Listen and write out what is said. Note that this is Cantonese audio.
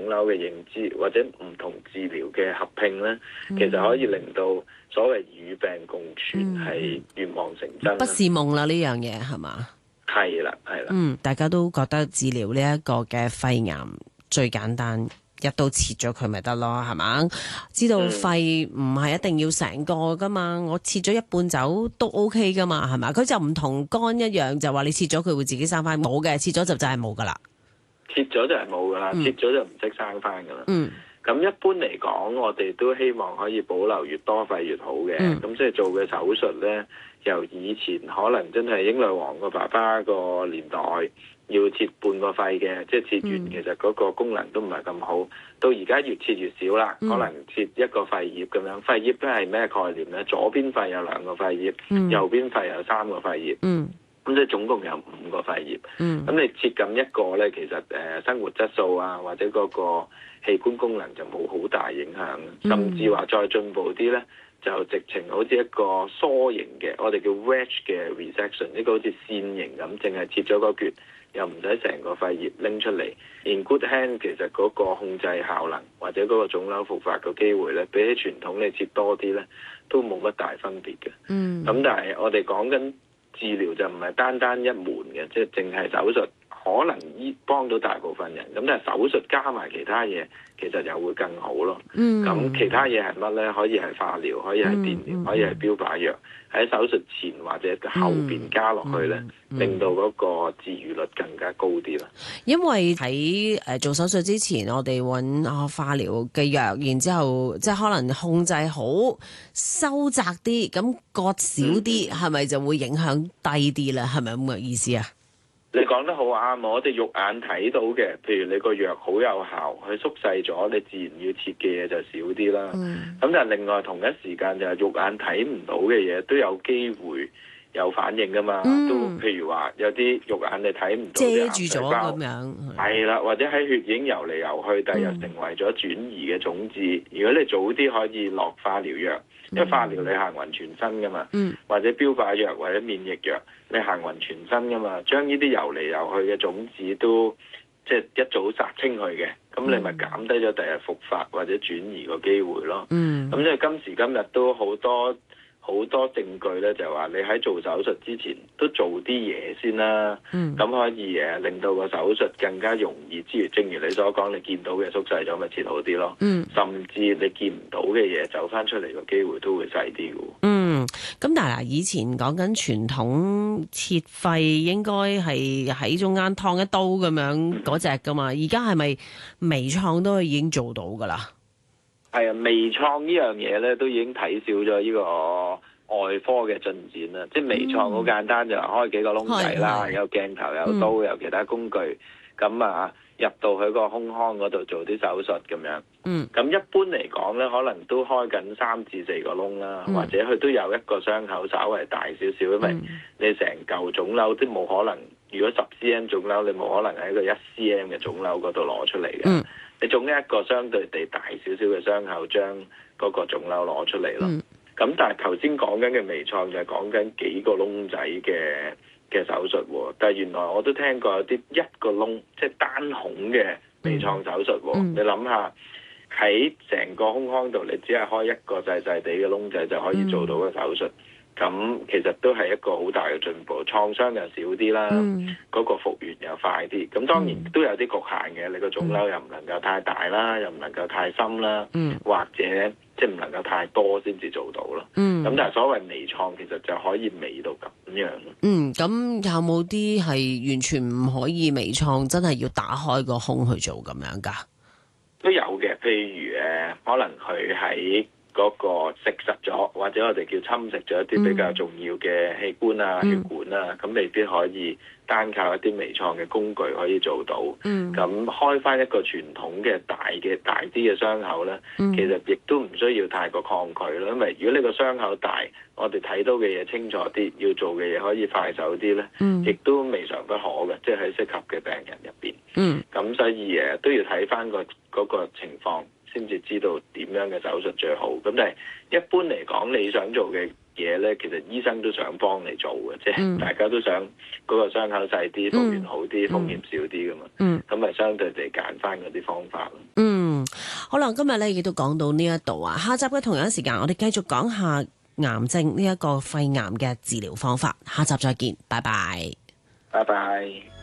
腫瘤嘅認知，或者唔同治療嘅合併咧，其實可以令到所謂與病共存係願望成真。 不是夢啦，呢樣嘢係嘛？ 係啦，係啦。 大家都覺得治療呢一個嘅肺癌最簡單。一刀切咗佢咪得咯，係嘛？知道肺唔係一定要成個噶嘛，我切咗一半走都 OK 噶嘛，係嘛？佢就唔同肝一樣，就話你切咗佢會自己生翻，冇嘅，切咗就係冇噶啦。 切咗就係冇噶啦，切咗就唔識生翻噶啦。咁一般嚟講，我哋都希望可以保留越多肺越好嘅。咁即係做嘅手術咧，由以前可能真係英女王個爸爸個年代要切半個肺嘅，即係切完其實嗰個功能都唔係咁好。到而家越切越少啦，可能切一個肺葉咁樣。肺葉都係咩概念咧？左邊肺有2個肺葉，右邊肺有3個肺葉。咁即係總共有5個肺葉。咁你切咁一個咧，其實生活質素啊，或者嗰個器官功能就冇好大影響。甚至話再進步啲咧，就直情好似一個梳形嘅，我哋叫 wedge 嘅 resection， 呢個好似線形咁，淨係切咗個橛，又唔使成個肺葉拎出嚟。In good hand， 其實嗰個控制效能或者嗰個腫瘤復發嘅機會咧，比起傳統你切多啲咧，都冇乜大分別嘅。咁但係我哋講緊治療就唔係單單一門嘅，即係淨係手術可能幫到大部分人。咁但係手術加埋其他嘢，其實又會更好咯。咁其他嘢係乜咧？可以係化療，可以係電療，可以係標靶藥。喺手術前或者後邊加落去咧，令到嗰個治癒率更加高啲啦。 因為喺做手術之前，我哋揾化療嘅藥，然之後即係可能控制好收窄啲，咁割少啲，係咪就會影響低啲咧？係咪咁嘅意思啊？ 你講得好啱，我哋肉眼睇到嘅，譬如你個藥好有效，佢縮細咗，你自然要切嘅嘢就少啲啦。咁但係另外同一時間就係肉眼睇唔到嘅嘢都有機會有反應噶嘛。都譬如話有啲肉眼你睇唔到嘅癌細胞，遮住咗咁樣，係啦，或者喺血液游嚟游去，但又成為咗轉移嘅種子。如果你早啲可以落化療藥，因為化療你行勻全身噶嘛，或者標靶藥或者免疫藥，你行勻全身噶嘛，將呢啲游嚟游去嘅種子都即係一早殺清佢嘅，咁你咪減低咗第日復發或者轉移個機會咯。咁即係今時今日都好多證據咧，就話你喺做手術之前都做啲嘢先啦，咁可以令到個手術更加容易。正如你所講，你見到嘅縮細咗咪切好啲咯。甚至你見唔到嘅嘢走翻出嚟個機會都會細啲嘅。 咁但係以前講緊傳統切肺應該係喺中間燙一刀咁樣嗰隻噶嘛，而家係咪微創都已經做到噶啦？ 係啊，微創呢樣嘢咧都已經睇少咗呢個外科嘅進展啦。即係微創好簡單，就開幾個窿仔啦，有鏡頭、有刀、有其他工具，咁入到去個胸腔嗰度做啲手術咁樣。咁一般嚟講咧，可能都開緊3至4個窿啦，或者佢都有一個傷口稍微大少少，因為你成嚿腫瘤都冇可能，如果10cm 腫瘤，你冇可能喺一個1cm 嘅腫瘤嗰度攞出嚟嘅。你總一個相對地大少少嘅傷口，將嗰個腫瘤攞出嚟咯。咁但係頭先講緊嘅微創就係講緊幾個窿仔嘅手術喎。但係原來我都聽過有啲一個窿，即係單孔嘅微創手術喎。你諗下喺成個胸腔度，你只係開一個細細地嘅窿仔就可以做到個手術。咁其實都係一個好大嘅進步，創傷又少啲啦，嗰個復原又快啲。咁當然都有啲局限嘅，你個腫瘤又唔能夠太大啦，又唔能夠太深啦，或者即係唔能夠太多先至做到咯。咁但係所謂微創其實就可以微到咁樣咯。 咁有冇啲係完全唔可以微創，真係要打開個胸去做咁樣㗎？ 都有嘅，譬如可能佢喺嗰個食實咗，或者我哋叫侵蝕咗一啲比較重要嘅器官啊、血管啊，咁未必可以單靠一啲微創嘅工具可以做到。咁開翻一個傳統嘅大啲嘅傷口咧，其實亦都唔需要太過抗拒咯。因為如果你個傷口大，我哋睇到嘅嘢清楚啲，要做嘅嘢可以快手啲咧，亦都未嘗不可嘅，即係喺適合嘅病人入邊。咁所以都要睇翻嗰個情況先至知道點樣嘅手術最好。咁但係一般嚟講，你想做嘅嘢咧，其實醫生都想幫你做嘅，即係大家都想嗰個傷口細啲，復原好啲，風險少啲噶嘛。咁咪相對地揀翻嗰啲方法咯。 好啦，今日咧亦都講到呢一度啊，下集嘅同樣時間，我哋繼續講下癌症呢一個肺癌嘅治療方法。下集再見，拜拜。 拜拜。